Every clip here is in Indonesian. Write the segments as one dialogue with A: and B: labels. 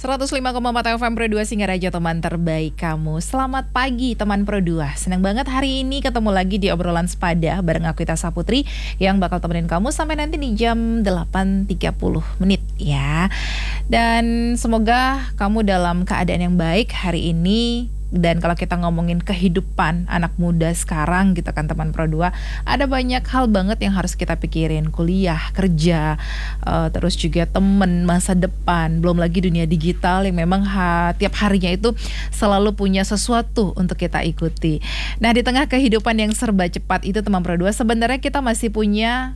A: 105,4 FM Pro 2 Singaraja, teman terbaik kamu. Selamat pagi teman Pro 2. Senang banget hari ini ketemu lagi di obrolan sepada bareng aku Ita Saputri yang bakal temenin kamu sampai nanti di jam 8.30 menit ya. Dan semoga kamu dalam keadaan yang baik hari ini. Dan kalau kita ngomongin kehidupan anak muda sekarang gitu kan teman Pro 2, ada banyak hal banget yang harus kita pikirin. Kuliah, kerja, terus juga temen, masa depan. Belum lagi dunia digital yang memang tiap harinya itu selalu punya sesuatu untuk kita ikuti. Nah, di tengah kehidupan yang serba cepat itu teman Pro 2, sebenarnya kita masih punya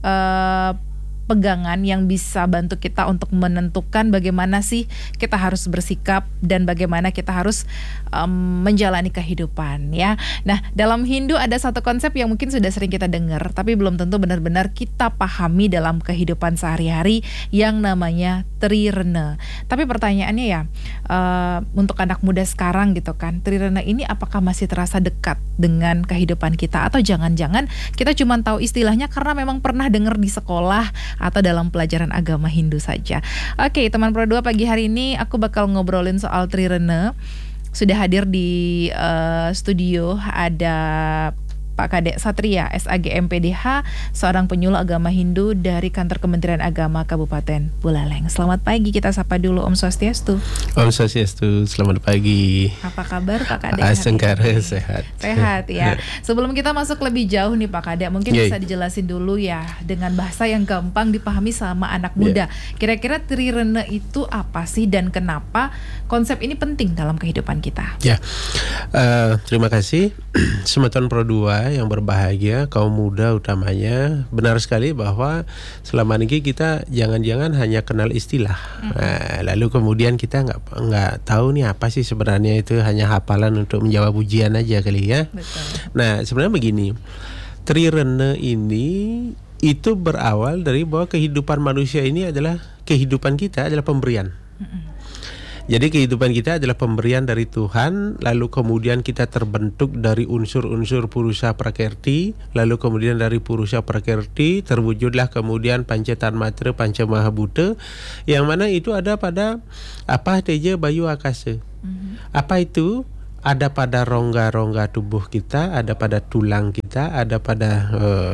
A: pegangan yang bisa bantu kita untuk menentukan bagaimana sih kita harus bersikap dan bagaimana kita harus menjalani kehidupan ya. Nah, dalam Hindu ada satu konsep yang mungkin sudah sering kita dengar tapi belum tentu benar-benar kita pahami dalam kehidupan sehari-hari yang namanya Trirena. Tapi pertanyaannya ya, untuk anak muda sekarang gitu kan, Trirena ini apakah masih terasa dekat dengan kehidupan kita atau jangan-jangan kita cuma tahu istilahnya karena memang pernah dengar di sekolah atau dalam pelajaran agama Hindu saja. Oke, teman Pro 2, pagi hari ini aku bakal ngobrolin soal Trirena. Sudah hadir di studio ada Pak Kadek Satria, SAG MPDH, seorang penyuluh agama Hindu dari Kantor Kementerian Agama Kabupaten Buleleng. Selamat pagi, kita sapa dulu Om Swastiastu.
B: Om Swastiastu, selamat pagi.
A: Apa kabar Pak Kadek?
B: Senggara, sehat.
A: Sehat ya. Sebelum kita masuk lebih jauh nih Pak Kadek, mungkin bisa dijelasin dulu ya dengan bahasa yang gampang dipahami sama anak muda. Kira-kira Trirena itu apa sih dan kenapa konsep ini penting dalam kehidupan kita?
B: Ya, terima kasih. Semeton Pro 2 yang berbahagia, kaum muda utamanya, benar sekali bahwa selama ini kita jangan-jangan hanya kenal istilah, lalu kemudian kita nggak tahu nih apa sih sebenarnya, itu hanya hafalan untuk menjawab ujian aja kali ya.
A: Betul.
B: Nah, sebenarnya begini, Trirena ini itu berawal dari bahwa kehidupan manusia ini adalah kehidupan kita adalah pemberian. Jadi kehidupan kita adalah pemberian dari Tuhan, lalu kemudian kita terbentuk dari unsur-unsur Purusa Prakerti, lalu kemudian dari Purusa Prakerti terwujudlah kemudian Pancatanmatra, Panca Mahabhuta, yang mana itu ada pada apa Teja Bayu Akasa. Apa itu? Ada pada rongga-rongga tubuh kita, ada pada tulang kita, ada pada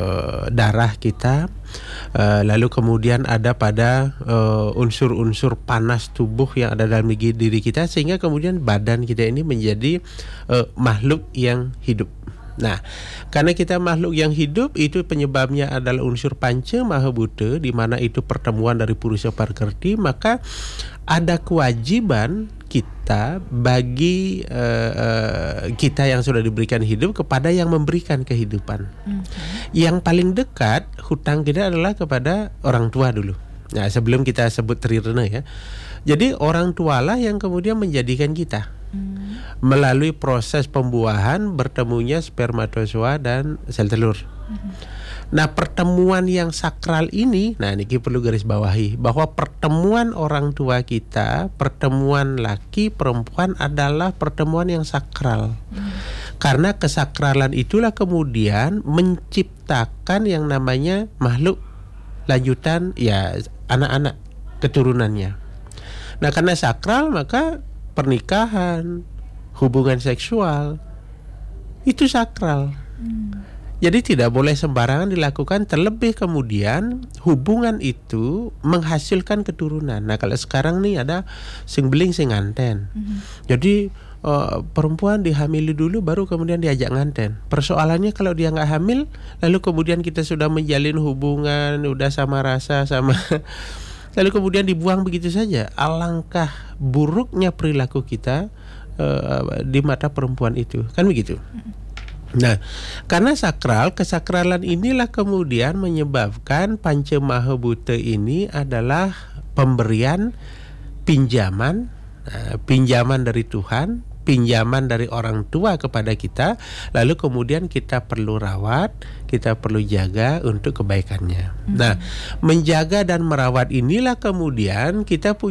B: darah kita, lalu kemudian ada pada unsur-unsur panas tubuh yang ada dalam diri kita, sehingga kemudian badan kita ini menjadi makhluk yang hidup. Nah, karena kita makhluk yang hidup, itu penyebabnya adalah unsur Panca Mahabhuta, di mana itu pertemuan dari Purusa Prakerti, maka ada kewajiban kita bagi kita yang sudah diberikan hidup kepada yang memberikan kehidupan. Yang paling dekat hutang kita adalah kepada orang tua dulu. Nah, sebelum kita sebut Trirena ya. Jadi orang tualah yang kemudian menjadikan kita. Melalui proses pembuahan bertemunya spermatozoa dan sel telur. Nah, pertemuan yang sakral ini, nah ini perlu garis bawahi bahwa pertemuan orang tua kita, pertemuan laki perempuan adalah pertemuan yang sakral. Karena kesakralan itulah kemudian menciptakan yang namanya makhluk lanjutan, ya anak-anak keturunannya. Nah, karena sakral maka pernikahan, hubungan seksual itu sakral. Jadi tidak boleh sembarangan dilakukan, terlebih kemudian hubungan itu menghasilkan keturunan. Nah, kalau sekarang nih ada sing beling sing nganten. Jadi perempuan dihamili dulu baru kemudian diajak nganten. Persoalannya kalau dia nggak hamil, lalu kemudian kita sudah menjalin hubungan, udah sama rasa sama lalu kemudian dibuang begitu saja. Alangkah buruknya perilaku kita di mata perempuan itu, kan begitu. Nah, karena sakral, kesakralan inilah kemudian menyebabkan Panca Mahabhuta ini adalah pemberian pinjaman, pinjaman dari Tuhan, pinjaman dari orang tua kepada kita, lalu kemudian kita perlu rawat, kita perlu jaga untuk kebaikannya. Nah, menjaga dan merawat inilah kemudian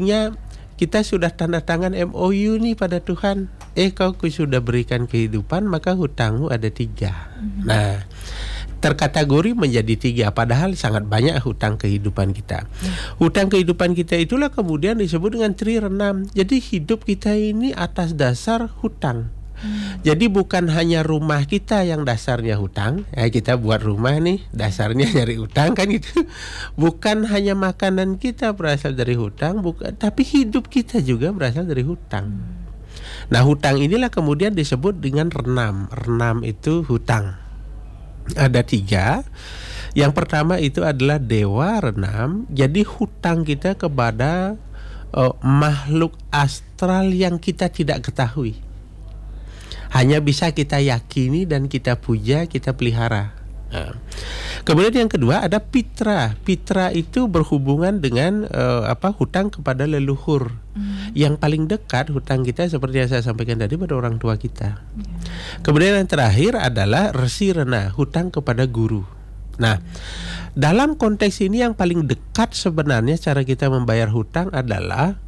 B: kita sudah tanda tangan MOU nih pada Tuhan. Kau sudah berikan kehidupan, maka hutangmu ada 3. Nah, terkategori menjadi 3, padahal sangat banyak hutang kehidupan kita. Hutang kehidupan kita itulah kemudian disebut dengan trirenam. Jadi hidup kita ini atas dasar hutang. Jadi bukan hanya rumah kita yang dasarnya hutang, kita buat rumah nih dasarnya dari hutang kan itu. Bukan hanya makanan kita berasal dari hutang, tapi hidup kita juga berasal dari hutang. Nah, hutang inilah kemudian disebut dengan renam. Renam itu hutang. Ada 3. Yang pertama itu adalah dewa renam. Jadi hutang kita kepada makhluk astral yang kita tidak ketahui. Hanya bisa kita yakini dan kita puja, kita pelihara. Kemudian yang kedua ada pitra. Pitra itu berhubungan dengan hutang kepada leluhur. Yang paling dekat hutang kita seperti yang saya sampaikan tadi pada orang tua kita. Kemudian yang terakhir adalah resi rena, hutang kepada guru. Nah, dalam konteks ini yang paling dekat sebenarnya cara kita membayar hutang adalah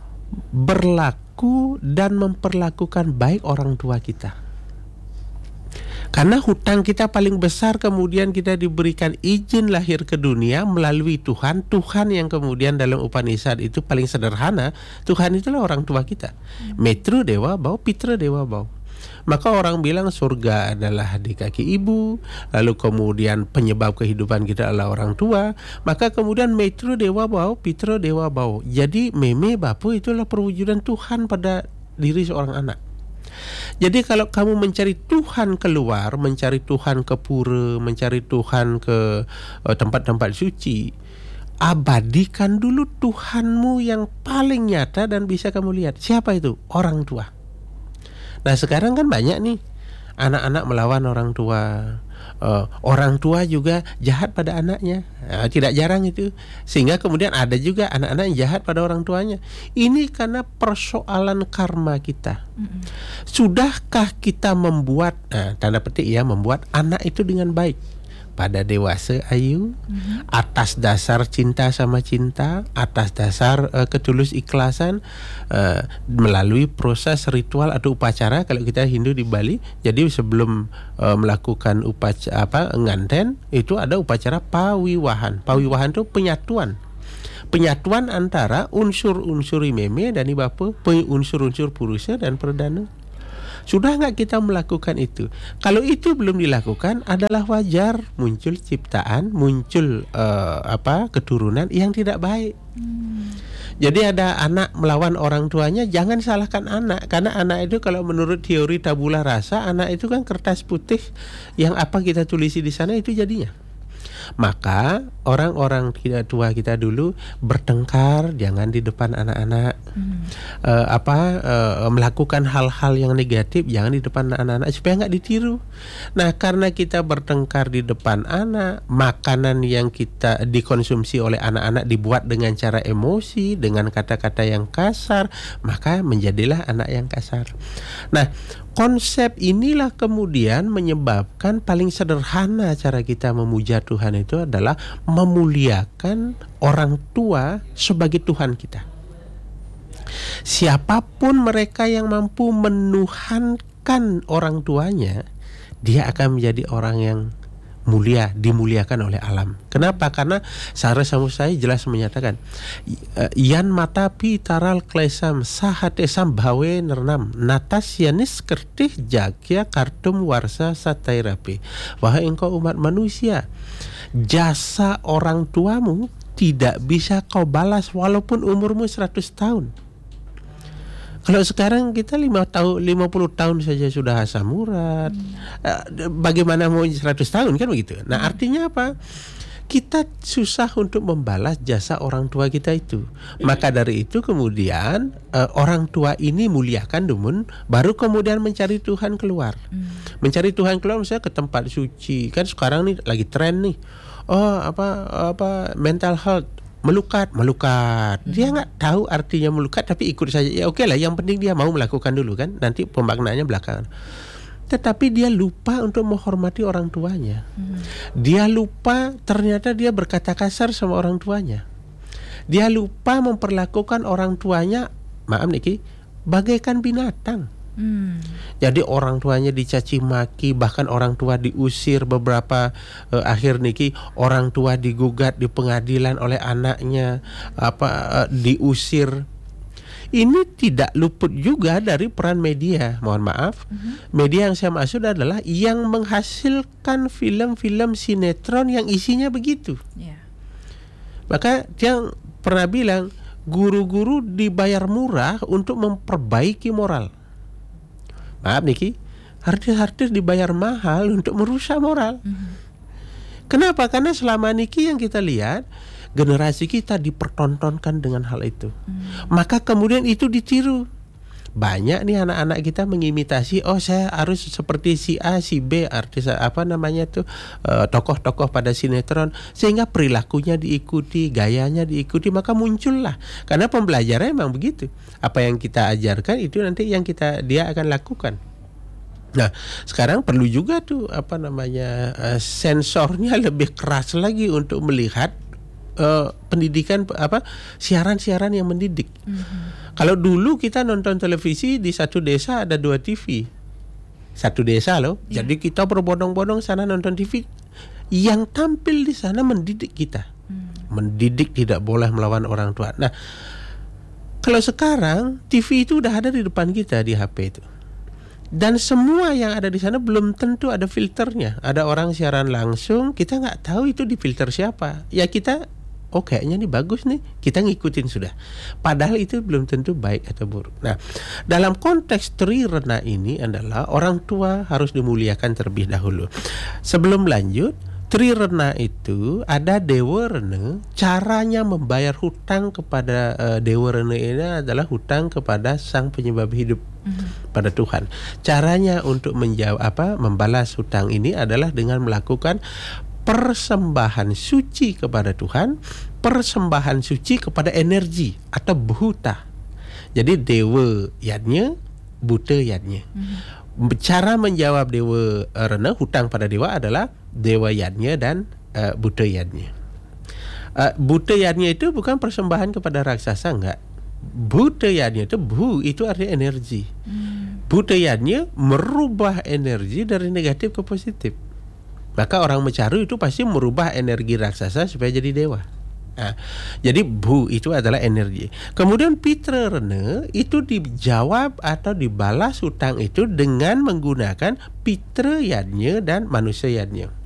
B: berlaku dan memperlakukan baik orang tua kita. Karena hutang kita paling besar kemudian kita diberikan izin lahir ke dunia melalui Tuhan. Tuhan yang kemudian dalam Upanishad itu paling sederhana. Tuhan itulah orang tua kita. Metru dewa bau, pitra dewa bau. Maka orang bilang surga adalah di kaki ibu, lalu kemudian penyebab kehidupan kita adalah orang tua. Maka kemudian metru dewa bau, pitra dewa bau. Jadi meme bapu itulah perwujudan Tuhan pada diri seorang anak. Jadi kalau kamu mencari Tuhan keluar, mencari Tuhan ke pura, mencari Tuhan ke tempat-tempat suci, abadikan dulu Tuhanmu yang paling nyata dan bisa kamu lihat. Siapa itu? Orang tua. Nah, sekarang kan banyak nih anak-anak melawan orang tua. Orang tua juga jahat pada anaknya. Tidak jarang itu. Sehingga kemudian ada juga anak-anak yang jahat pada orang tuanya. Ini karena persoalan karma kita. Sudahkah kita membuat, tanda petik ya, membuat anak itu dengan baik? Pada dewasa ayu, atas dasar cinta sama cinta, atas dasar ketulus ikhlasan, melalui proses ritual atau upacara. Kalau kita Hindu di Bali, jadi sebelum melakukan upacara nganten itu ada upacara pawiwahan. Pawiwahan itu penyatuan antara unsur-unsur meme dan ibapa, unsur-unsur purusa dan perdana. Sudah nggak kita melakukan itu? Kalau itu belum dilakukan, adalah wajar muncul ciptaan, muncul keturunan yang tidak baik. Jadi ada anak melawan orang tuanya, jangan salahkan anak. Karena anak itu kalau menurut teori tabula rasa, anak itu kan kertas putih yang apa kita tulisi di sana itu jadinya. Maka orang-orang tidak tua kita dulu bertengkar jangan di depan anak-anak. Melakukan hal-hal yang negatif jangan di depan anak-anak supaya nggak ditiru. Nah, karena kita bertengkar di depan anak, makanan yang kita dikonsumsi oleh anak-anak dibuat dengan cara emosi, dengan kata-kata yang kasar, maka menjadilah anak yang kasar. Nah, konsep inilah kemudian menyebabkan paling sederhana cara kita memuja Tuhan itu adalah memuliakan orang tua sebagai Tuhan kita. Siapapun mereka yang mampu menuhankan orang tuanya, dia akan menjadi orang yang mulia, dimuliakan oleh alam. Kenapa? Karena Sara Samusai jelas menyatakan yan matapi taral klesam sahate sambhawe nernam natasyanis kertih jakya kartum warsa satairape. Wahai engkau umat manusia, jasa orang tuamu tidak bisa kau balas walaupun umurmu 100 tahun. Kalau sekarang kita 50 tahun saja sudah asam urat. Bagaimana mau 100 tahun kan begitu. Nah, artinya apa? Kita susah untuk membalas jasa orang tua kita itu. Maka dari itu kemudian orang tua ini muliakan dumun, baru kemudian mencari Tuhan keluar. Mencari Tuhan keluar misalnya ke tempat suci. Kan sekarang nih lagi tren nih. Mental health. Melukat. Dia nggak tahu artinya melukat, tapi ikut saja. Ya oke lah, yang penting dia mau melakukan dulu kan. Nanti pemaknaannya belakangan. Tetapi dia lupa untuk menghormati orang tuanya. Dia lupa ternyata dia berkata kasar sama orang tuanya. Dia lupa memperlakukan orang tuanya, maaf Niki, bagaikan binatang. Jadi orang tuanya dicaci maki, bahkan orang tua diusir. Beberapa akhir niki orang tua digugat di pengadilan oleh anaknya, diusir. Ini tidak luput juga dari peran media. Mohon maaf, media yang saya maksud adalah yang menghasilkan film-film sinetron yang isinya begitu. Maka dia pernah bilang, guru-guru dibayar murah untuk memperbaiki moral. Maaf Niki, artis-artis dibayar mahal untuk merusak moral. Kenapa? Karena selama Niki yang kita lihat, generasi kita dipertontonkan dengan hal itu. Maka kemudian itu ditiru. Banyak nih anak-anak kita mengimitasi, saya harus seperti si A, si B, artis tokoh-tokoh pada sinetron, sehingga perilakunya diikuti, gayanya diikuti, maka muncullah. Karena pembelajaran memang begitu. Apa yang kita ajarkan itu nanti yang dia akan lakukan. Nah, sekarang perlu juga tuh sensornya lebih keras lagi untuk melihat pendidikan, siaran-siaran yang mendidik. Kalau dulu kita nonton televisi di satu desa ada 2 TV, satu desa loh. Jadi kita berbondong-bondong sana nonton TV. Yang tampil di sana mendidik kita, mendidik tidak boleh melawan orang tua. Nah, kalau sekarang TV itu udah ada di depan kita di HP itu. Dan semua yang ada di sana belum tentu ada filternya. Ada orang siaran langsung, kita nggak tahu itu di filter siapa. Ya kita, kayaknya ini bagus nih, kita ngikutin sudah. Padahal itu belum tentu baik atau buruk. Nah, dalam konteks Trirena ini adalah orang tua harus dimuliakan terlebih dahulu. Sebelum lanjut, Trirena itu ada Dewa Rene. Caranya membayar hutang kepada Dewa Rene ini adalah hutang kepada Sang Penyebab Hidup, pada Tuhan. Caranya untuk membalas hutang ini adalah dengan melakukan persembahan suci kepada Tuhan, persembahan suci kepada energi atau bhuta. Jadi Dewa Yadnya, Bhuta Yadnya. Cara menjawab Dewa Rene, hutang pada dewa adalah Dewa Yadnya dan Bhuta Yadnya. Bhuta Yadnya itu bukan persembahan kepada raksasa, enggak. Bhuta Yadnya itu, itu artinya energi. Bhuta Yadnya merubah energi dari negatif ke positif. Maka orang Mecaru itu pasti merubah energi raksasa supaya jadi dewa. Nah, jadi itu adalah energi. Kemudian Pitra Rene itu dijawab atau dibalas hutang itu dengan menggunakan Pitra Yadnya dan Manusia Yadnya.